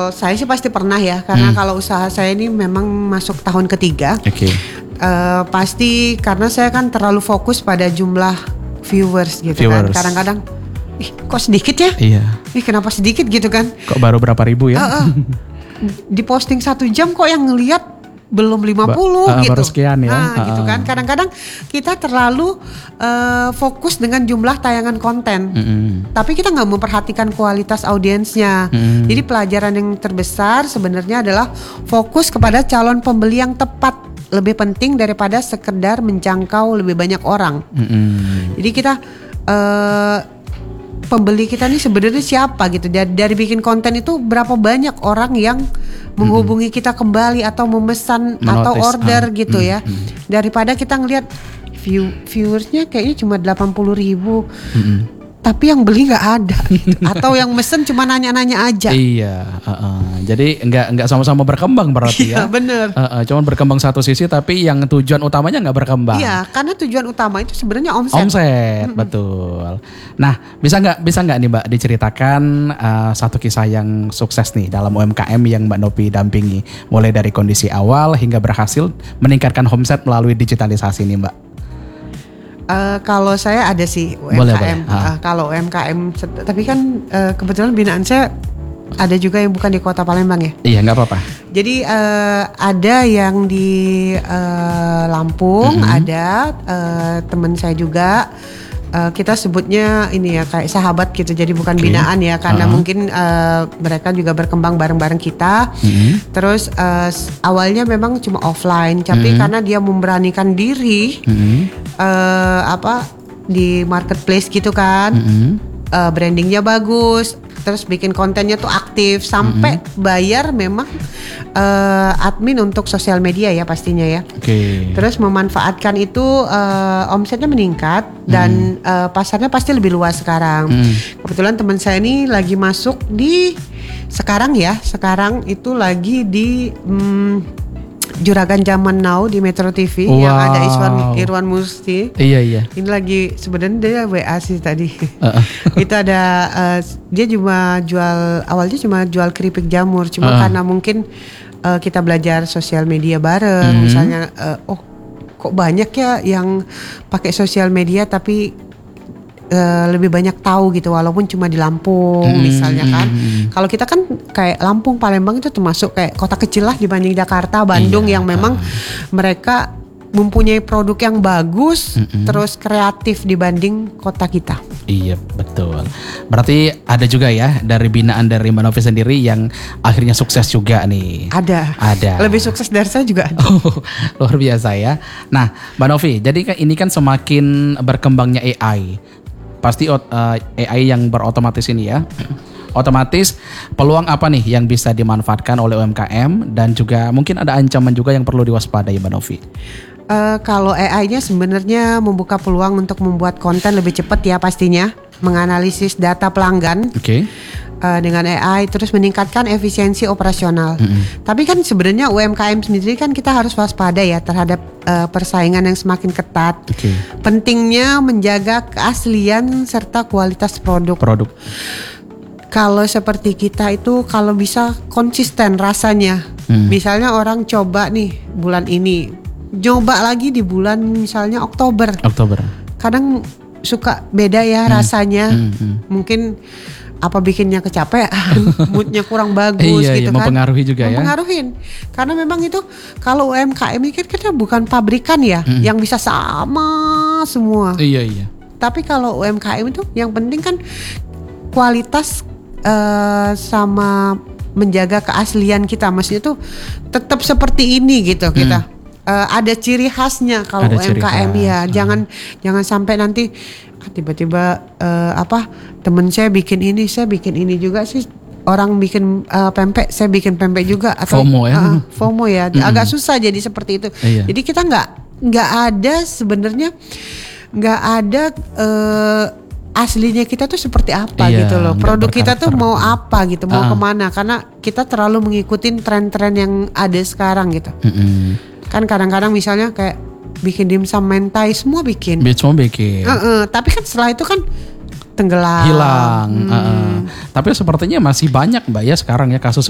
Kalau saya sih pasti pernah ya, karena kalau usaha saya ini memang masuk tahun ketiga. Oke. Pasti karena saya kan terlalu fokus pada jumlah viewers gitu kan. Kadang-kadang, kok sedikit ya? Iya. Kenapa sedikit gitu kan? Kok baru berapa ribu ya? Di posting 1 jam kok yang ngelihat belum 50 gitu. Baru sekian ya. Gitu kan. Kadang-kadang kita terlalu fokus dengan jumlah tayangan konten. Tapi kita nggak memperhatikan kualitas audiensnya. Jadi pelajaran yang terbesar sebenarnya adalah fokus kepada calon pembeli yang tepat. Lebih penting daripada sekedar menjangkau lebih banyak orang. Jadi kita pembeli kita nih sebenarnya siapa gitu. Dari bikin konten itu berapa banyak orang yang menghubungi kita kembali atau memesan atau order gitu ya. Daripada kita ngelihat viewersnya kayaknya cuma 80.000. Tapi yang beli nggak ada gitu. Atau yang mesen cuma nanya-nanya aja. Iya, jadi nggak sama-sama berkembang berarti ya. Iya bener. Cuman berkembang satu sisi tapi yang tujuan utamanya nggak berkembang. Iya, karena tujuan utama itu sebenarnya omset. Betul. Nah, bisa nggak nih Mbak diceritakan satu kisah yang sukses nih dalam UMKM yang Mbak Novi dampingi, mulai dari kondisi awal hingga berhasil meningkatkan omset melalui digitalisasi nih Mbak. Kalau saya ada sih UMKM. Boleh. Kalau UMKM, tapi kan kebetulan binaan saya ada juga yang bukan di Kota Palembang ya. Iya, nggak apa-apa. Jadi ada yang di Lampung, ada teman saya juga. Kita sebutnya ini ya kayak sahabat gitu, jadi bukan binaan ya, karena mungkin mereka juga berkembang bareng-bareng kita. Terus awalnya memang cuma offline, tapi karena dia memberanikan diri di marketplace gitu kan, brandingnya bagus, terus bikin kontennya tuh aktif sampai bayar memang admin untuk sosial media ya pastinya ya. Terus memanfaatkan itu omsetnya meningkat dan pasarnya pasti lebih luas sekarang. Kebetulan teman saya ini lagi masuk di sekarang itu lagi di Juragan Zaman Now di Metro TV yang ada Irwan Musti. Iya. Ini lagi sebenarnya dia WA sih tadi. Itu ada dia awalnya cuma jual keripik jamur, cuma karena mungkin kita belajar sosial media bareng, misalnya kok banyak ya yang pakai sosial media tapi lebih banyak tahu gitu walaupun cuma di Lampung misalnya kan. Kalau kita kan kayak Lampung, Palembang itu termasuk kayak kota kecil lah dibanding Jakarta, Bandung yang memang mereka mempunyai produk yang bagus terus kreatif dibanding kota kita. Iya betul. Berarti ada juga ya dari binaan dari Mbak Novi sendiri yang akhirnya sukses juga nih. Ada. Lebih sukses dari saya juga ada. Luar biasa ya. Nah Mbak Novi, jadi ini kan semakin berkembangnya AI. Pasti AI yang berotomatis ini ya. Otomatis peluang apa nih yang bisa dimanfaatkan oleh UMKM dan juga mungkin ada ancaman juga yang perlu diwaspadai Mbak Novi? Kalau AI-nya sebenarnya membuka peluang untuk membuat konten lebih cepat ya pastinya, menganalisis data pelanggan. Dengan AI terus meningkatkan efisiensi operasional. Tapi kan sebenarnya UMKM sendiri kan kita harus waspada ya terhadap persaingan yang semakin ketat. Pentingnya menjaga keaslian serta kualitas produk. Kalau seperti kita itu kalau bisa konsisten rasanya. Misalnya orang coba nih bulan ini, coba lagi di bulan misalnya Oktober. Kadang suka beda ya rasanya. Mungkin apa bikinnya kecapean, moodnya kurang bagus gitu kan. Mempengaruhi juga ya. Mempengaruhi. Karena memang itu kalau UMKM ini kan kita bukan pabrikan ya yang bisa sama semua. Iya. Tapi kalau UMKM itu yang penting kan kualitas sama menjaga keaslian kita. Maksudnya tuh tetap seperti ini gitu kita. Ada ciri khasnya kalau UMKM ya. Jangan sampai nanti tiba-tiba temen saya bikin ini juga sih, orang bikin pempek saya bikin pempek juga, atau FOMO ya. Agak susah jadi seperti itu. Jadi kita nggak ada sebenarnya aslinya kita tuh seperti apa gitu loh. Produk kita tuh mau apa gitu, mau kemana, karena kita terlalu mengikuti tren-tren yang ada sekarang gitu. Kan kadang-kadang misalnya kayak bikin dimsum mentai semua bikin. Tapi kan setelah itu kan tenggelam, hilang. Tapi sepertinya masih banyak Mbak ya sekarang ya kasus